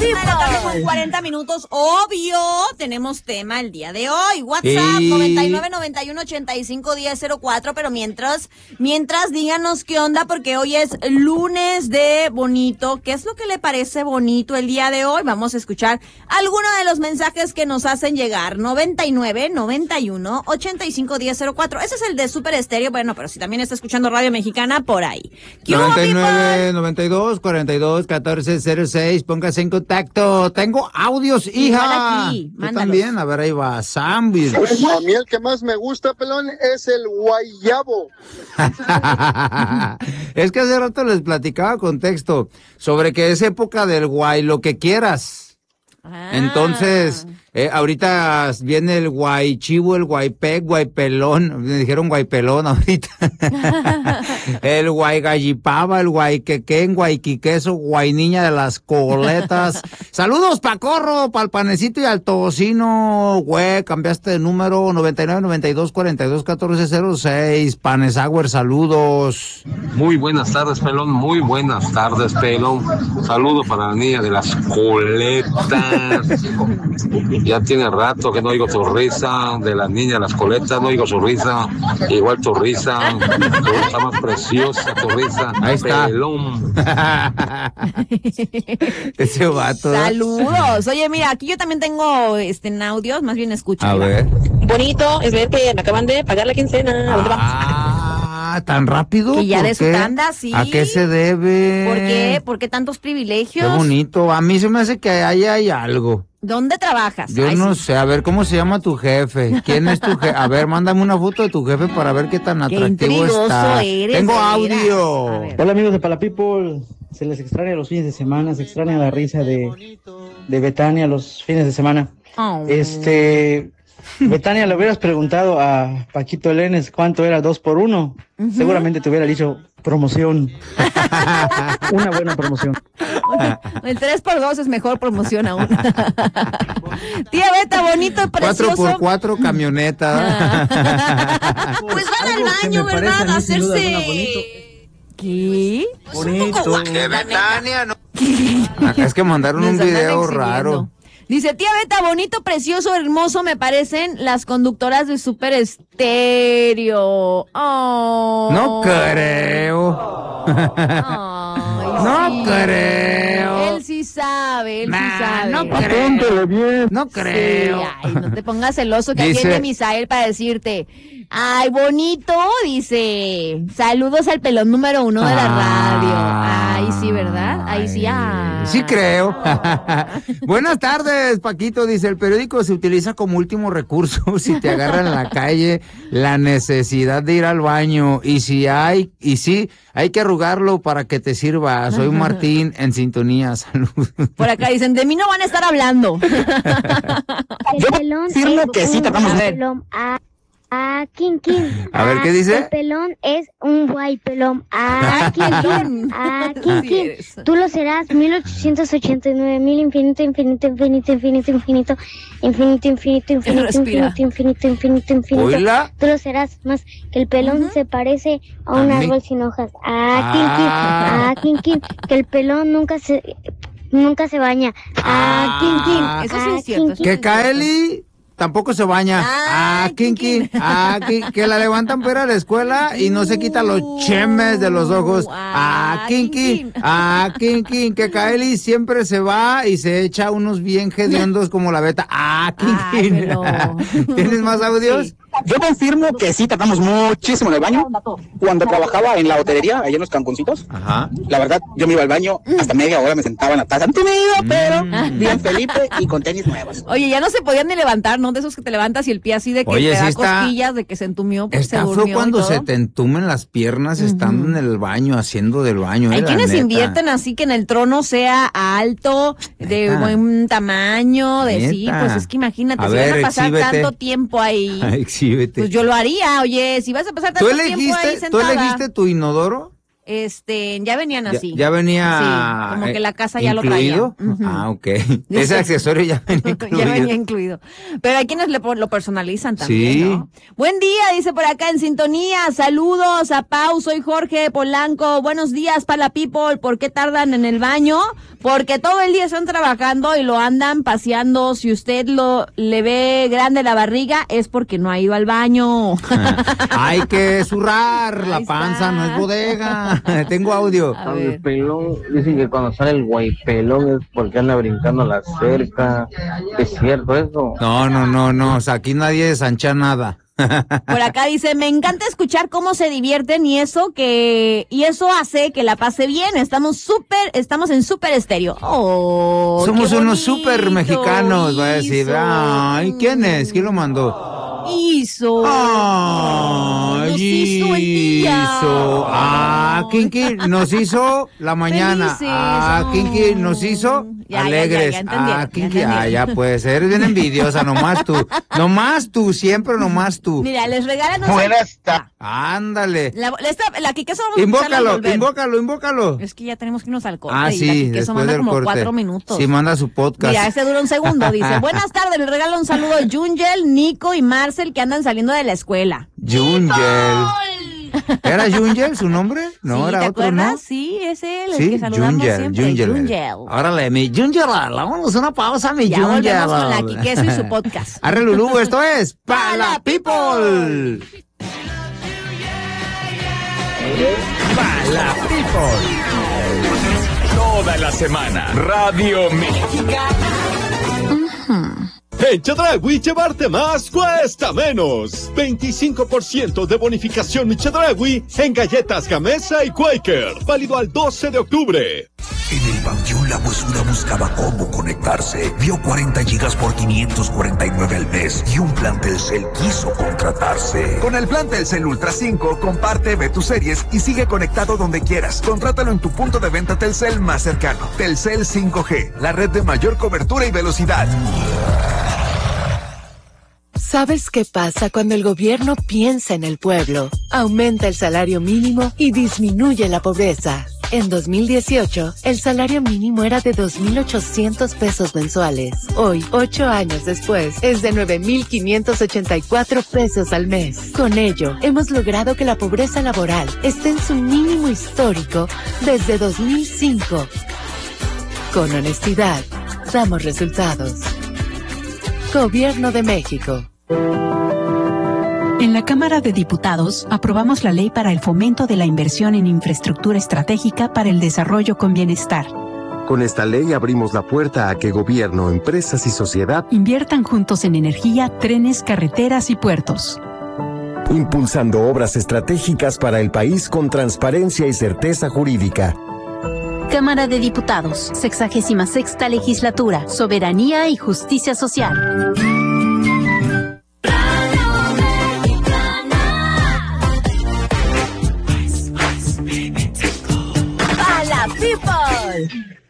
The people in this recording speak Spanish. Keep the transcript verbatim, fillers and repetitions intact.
de la tarde con cuarenta minutos, obvio, tenemos tema el día de hoy. WhatsApp Sí. noventa y nueve, noventa y uno, ochenta y cinco, diez, cero cuatro, pero mientras, mientras díganos qué onda, porque hoy es lunes de bonito. ¿Qué es lo que le parece bonito el día de hoy? Vamos a escuchar algunos de los mensajes que nos hacen llegar. noventa y nueve, noventa y uno, ochenta y cinco, diez, cero cuatro. Ese es el de Super Estéreo. Bueno, pero si también está escuchando Radio Mexicana, por ahí. ¿Qué hubo, noventa y nueve, people? noventa y dos, cuarenta y dos, catorce, cero seis, póngase en contacto. Tengo audios, hija. Igual aquí, Tú mándalos. también, a ver, ahí va, Zambi. A mí el que más me gusta, pelón, es el guayabo. Es que hace rato les platicaba con texto sobre que es época del guay, lo que quieras. Ah. Entonces, eh, ahorita viene el guay chivo, el guaypec, guaypelón, me dijeron guaypelón ahorita. El guay gallipava, el guay quequén, guayquiqueso, guay niña de las coletas. Saludos pa' Corro, pa'l panecito y al tocino, güey, cambiaste de número, noventa y nueve, noventa y dos, cuarenta y dos, catorce, cero seis, Panesauer, saludos. Muy buenas tardes, pelón. Muy buenas tardes, pelón. Saludo para la niña de las coletas. Ya tiene rato que no oigo tu risa. De la niña de las coletas, no oigo su risa. Igual tu risa. Está más preciosa tu risa. Ahí está. Pelón. Ese vato. ¿eh? Saludos. Oye, mira, aquí yo también tengo este en audios, más bien escucha. A ver. Bonito es ver que me acaban de pagar la quincena. ¿A dónde vamos? Ah, ¿tan rápido? Que ya ¿Por de su qué? tanda, sí. ¿A qué se debe? ¿Por qué? ¿Por qué tantos Qué privilegios? bonito. A mí se me hace que ahí hay algo. ¿Dónde trabajas? Yo Ay, no sí. sé, a ver, ¿cómo se llama tu jefe? ¿Quién es tu jefe? A ver, mándame una foto de tu jefe para ver qué tan Qué atractivo intrigoso está. eres, Tengo de veras. audio. A ver. Hola amigos de Pala People, se les extraña los fines de semana, se extraña la risa de, de Betania los fines de semana. Oh. Este, Betania, le hubieras preguntado a Paquito Lenes cuánto era dos por uno, seguramente te hubiera dicho promoción, una buena promoción. El tres por dos es mejor promoción aún. Tía Beta, bonito, precioso. cuatro por cuatro camioneta. Pues van al Algo que baño, me parece ¿verdad? a A mí, sin duda alguna, hacerse... ¿Qué? Bonito. Que Betania no. Es que mandaron un Nos andan video exhibiendo. raro. Dice, tía Beta, bonito, precioso, hermoso, me parecen las conductoras de Super Estéreo. Oh. No creo. Ay, No sí. creo. Él sí sabe, él Nah, sí sabe. no creo. bien. No creo. Sí, ay, no te pongas celoso que Dice- atiende Misael para decirte, ay, bonito, dice, saludos al pelón número uno de la radio. Ay, sí, ¿verdad? Ahí sí, ah. Sí creo. Buenas tardes, Paquito. Dice, el periódico se utiliza como último recurso si te agarran en la calle la necesidad de ir al baño. Y si hay, y sí, hay que arrugarlo para que te sirva. Soy Martín, en sintonía. Saludos. Por acá dicen, de mí no van a estar hablando. El pelón afirmo es que sí, un tratamos de- pelón. Ah, ah, kin, kin. A ver, ¿qué Ah, dice? El pelón es un guay pelón. Ah, kin, kin. Ah, kin, Sí kin. eres. Tú lo serás mil ochocientos ochenta y nueve mil infinito, infinito, infinito, infinito, infinito, infinito, infinito, infinito, Respira. infinito, infinito, infinito, infinito. Oíla. Tú lo serás más que el pelón se parece a un A mí. árbol sin hojas. Ah, kin, kin. Ah. Ah, kin, kin. Que el pelón nunca se nunca se baña. Ah, kin, kin. Ah. Eso sí es Ah, cierto, kin, eso kin. Que Kaeli tampoco se baña. Ah, Ah, kin, kin. Ah, kin- que la levantan para ir a la escuela y no se quita los chemes de los ojos. Ah, Ah, kin, kin, kin. kin. Ah, kin, kin. Que Kaeli siempre se va y se echa unos bien hediondos como la Beta. Ah, kin, Ay, kin. pero- ¿Tienes más audios? Sí. Yo confirmo que sí tardamos muchísimo en el baño. Cuando trabajaba en la hotelería, allá en los camponcitos, Ajá. la verdad, yo me iba al baño, hasta media hora me sentaba en la taza. Tímido, pero bien Felipe y con tenis nuevos. Oye, ya no se podían ni levantar, ¿no? De esos que te levantas y el pie así de que Oye, te sí da está- cosquillas, de que se entumió, pues se Está durmió feo y cuando todo. se te entumen las piernas estando en el baño, haciendo del baño. eh, Hay la quienes neta. invierten así que en el trono sea alto, de Neta. buen tamaño, de sí, Neta. pues es que imagínate, A si ver, van a pasar exhíbete. tanto tiempo ahí, Ay, exhíbete. pues yo lo haría, oye, si vas a pasar ¿Tú tanto tiempo ahí elegiste, ¿Tú sentada. elegiste tu inodoro? Este, ya venían así. Ya, ya venía. Sí, como que la casa ya incluido. lo traía. Uh-huh. Ah, ok. Ese accesorio ya venía incluido. Ya venía incluido. Pero hay quienes le, lo personalizan también, sí. ¿no? Buen día, dice por acá en sintonía. Saludos a Pau, soy Jorge Polanco. Buenos días, Pala People. ¿Por qué tardan en el baño? Porque todo el día están trabajando y lo andan paseando. Si usted lo le ve grande la barriga, es porque no ha ido al baño. Hay que zurrar, la Ahí panza está. no es bodega. Tengo audio. A ver. El pelón, dicen que cuando sale el guaypelón es porque anda brincando la cerca. ¿Es cierto eso? No, no, no, no. O sea, aquí nadie desancha nada. Por acá dice, me encanta escuchar cómo se divierten y eso que y eso hace que la pase bien. Estamos súper, estamos en súper estéreo. Oh, Somos qué unos bonito, súper mexicanos, va a decir. hizo. Ay, ¿quién es? ¿Quién lo mandó? Hizo. Ay, Nos hizo el día. hizo. Ah, Kinky nos hizo la mañana. Felices. Ah, Kinky nos hizo Ya, ya, alegres. ya, ya entendieron, Ah, ya Kinky, ah, entendieron. ya puede ser. Eres bien envidiosa, nomás tú. Nomás tú, siempre nomás tú. Mira, les regalan un Buenas tardes. Ándale. La, esta, la Kikeso vamos a escucharla al Invócalo, volver. invócalo, invócalo. Es que ya tenemos que irnos al corte. Ah, y la sí, Kikeso después manda del como corte. cuatro minutos. Sí, manda su podcast. Mira, ese dura un segundo. Dice, buenas tardes, les regalo un saludo a Jungel, Nico y Marcel que andan saliendo de la escuela. Jungel. ¿Era Jungel su nombre? No, Sí, era ¿te otro, acuerdas? ¿no? Sí, es él, el Sí, que saludamos Jungel, siempre. Jungel. Jungel. Órale, mi Jungel, vamos una pausa, mi Ya Jungel. volvemos con la Kikeso y su podcast. Arre Lulú, esto es Pala People. Pala People. Toda la semana, Radio Mexicana. En Chedraui llevarte más cuesta menos. veinticinco por ciento de bonificación en Chedraui en galletas Gamesa y Quaker. Válido al doce de octubre. En el panteón la huesuda buscaba cómo conectarse. Vio cuarenta gigas por quinientos cuarenta y nueve al mes y un plan Telcel quiso contratarse. Con el plan Telcel Ultra cinco, comparte, ve tus series y sigue conectado donde quieras. Contrátalo en tu punto de venta Telcel más cercano. Telcel cinco G, la red de mayor cobertura y velocidad. ¿Sabes qué pasa cuando el gobierno piensa en el pueblo? Aumenta el salario mínimo y disminuye la pobreza. En dos mil dieciocho, el salario mínimo era de dos mil ochocientos pesos mensuales. Hoy, ocho años después, es de nueve mil quinientos ochenta y cuatro pesos al mes. Con ello, hemos logrado que la pobreza laboral esté en su mínimo histórico desde dos mil cinco. Con honestidad, damos resultados. Gobierno de México. En la Cámara de Diputados aprobamos la ley para el fomento de la inversión en infraestructura estratégica para el desarrollo con bienestar. Con esta ley abrimos la puerta a que gobierno, empresas y sociedad inviertan juntos en energía, trenes, carreteras y puertos. Impulsando obras estratégicas para el país con transparencia y certeza jurídica. Cámara de Diputados, sexagésima sexta legislatura, soberanía y justicia social. Pala People.